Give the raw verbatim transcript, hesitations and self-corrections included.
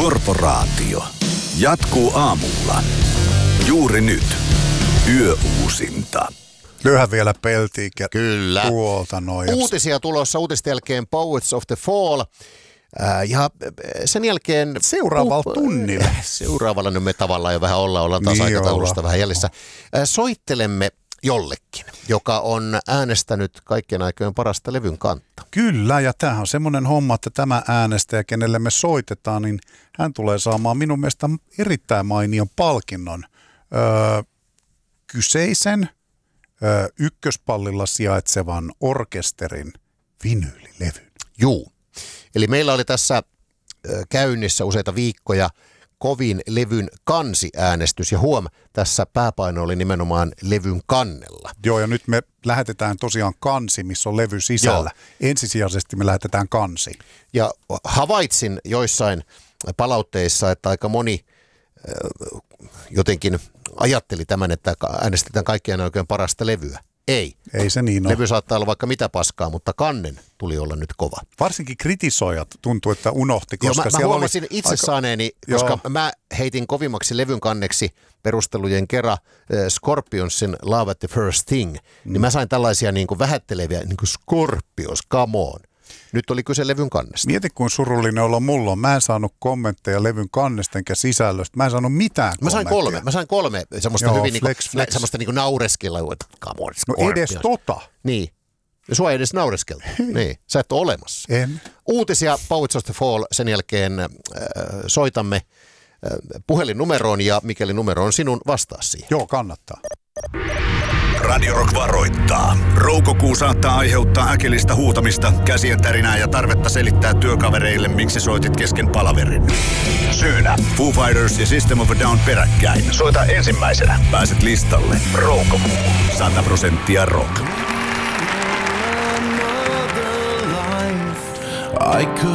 Korporaatio. Jatkuu aamulla. Juuri nyt. Yöuusinta. Lyhä vielä peltiikä. Kyllä. Tuolta noin. Uutisia tulossa, uutisten jälkeen Poets of the Fall. Äh, ja sen jälkeen... Seuraavalla puh- tunnilla. Seuraavalla nyt me tavallaan jo vähän ollaan, ollaan taas Niin aikataulusta ollaan. vähän jäljessä. Äh, soittelemme jollekin, joka on äänestänyt kaikkien aikojen parasta levyn kantta. Kyllä, ja tämähän on semmoinen homma, että tämä äänestäjä, kenelle me soitetaan, niin hän tulee saamaan minun mielestä erittäin mainion palkinnon. Öö, kyseisen öö, ykköspallilla sijaitsevan orkesterin vinyylilevyn. Juu. Eli meillä oli tässä ö, käynnissä useita viikkoja kovin levyn kansiäänestys. Ja huom, tässä pääpaino oli nimenomaan levyn kannella. Joo, ja nyt me lähetetään tosiaan kansi, missä on levy sisällä. Joo. Ensisijaisesti me lähetetään kansi. Ja havaitsin joissain palautteissa, että aika moni ö, jotenkin ajatteli tämän, että äänestetään kaikkien oikein parasta levyä. Ei. Ei se niin ole. Levy saattaa olla vaikka mitä paskaa, mutta kannen tuli olla nyt kova. Varsinkin kritisoijat tuntuu, että unohti, koska Joo, mä, mä siellä huomasin oli itse aika... saaneeni, koska Joo. mä heitin kovimmaksi levyn kanneksi perustelujen kerran äh, Scorpionsin Love at the First Thing, mm. niin mä sain tällaisia niin kuin vähätteleviä, niin kuin Scorpions, come on. Nyt oli kyse levyn kannesta. Mieti, kuin surullinen olo mulla on. Mä en saanut kommentteja levyn kannesta enkä sisällöstä. Mä en saanut mitään Mä sain kommentteja. kolme. Mä sain kolme semmoista Joo, hyvin flex, niinku, flex. semmoista niinku naureskilla. Come on, No edes tota. Niin. Ja sua ei edes naureskelta. Niin. Sä et ole olemassa. En. Uutisia Poets of the Fall. Sen jälkeen äh, soitamme äh, puhelinnumeroon ja mikäli numero on sinun, vastaa siihen. Joo, kannattaa. Radio Rock varoittaa. Roukokuu saattaa aiheuttaa äkillistä huutamista, käsien tärinää ja tarvetta selittää työkavereille, miksi soitit kesken palaverin. Syynä Foo Fighters ja System of a Down peräkkäin. Soita ensimmäisenä. Pääset listalle. Roukokuu. sata prosenttia rock. I could